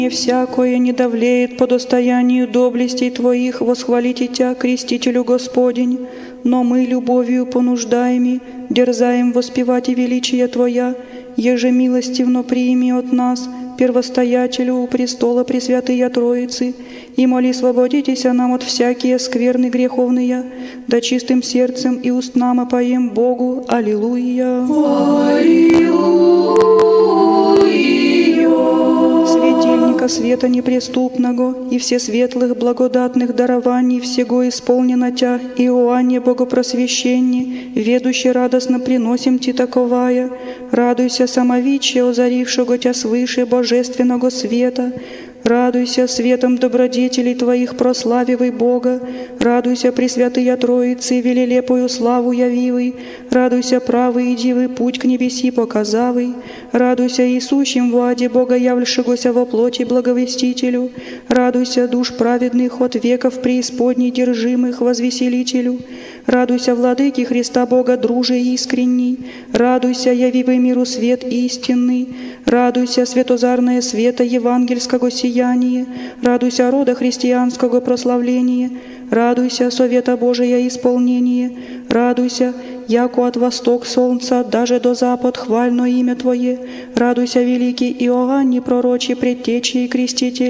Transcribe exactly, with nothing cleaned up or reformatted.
И всякое не давлеет по достоянию доблестей Твоих восхвалите Тя, крестителю Господень, но мы любовью понуждаеми дерзаем воспевать и величие Твоя, еже милостивно приими от нас, первостоятелю у престола Пресвятыя Троицы, и моли свободитеся нам от всякие скверны греховные, да чистым сердцем и устнама поем Богу. Аллилуйя. Аллилуйя. Светильника света неприступного и все светлых благодатных дарований всего исполнено Тя, Иоанне Богопросвященни, ведуще радостно приносим Ти таковая. Радуйся, самовиче, озарившего Тя свыше божественного света. Радуйся светом добродетелей Твоих, прославивай Бога. Радуйся, Пресвятыя Троицы, велелепую славу явивый. Радуйся, правый и дивый путь к небеси показавый. Радуйся, Иисущим в аде Бога явлшегося во плоти благовестителю. Радуйся, душ праведных от веков преисподней держимых возвеселителю. Радуйся, Владыки Христа Бога, друже искренний. Радуйся, явивый миру свет истинный. Радуйся, светозарное света евангельского сияние. Радуйся, рода христианского прославления. Радуйся, совета Божия исполнение. Радуйся, яко от восток солнца даже до запад хвально имя Твое. Радуйся, великий Иоанне, пророче, предтечи и креститель.